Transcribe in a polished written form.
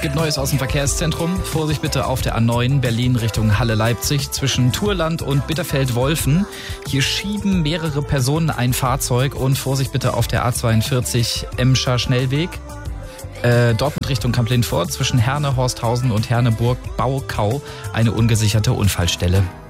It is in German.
gibt Neues aus dem Verkehrszentrum. Vorsicht bitte auf der A9 Berlin Richtung Halle-Leipzig zwischen Thurland und Bitterfeld-Wolfen. Hier schieben mehrere Personen ein Fahrzeug und Vorsicht bitte auf der A42 Emscher Schnellweg. Dortmund Richtung Kamp-Lindfort zwischen Herne, Horsthausen und Herne-Burg-Baukau eine ungesicherte Unfallstelle.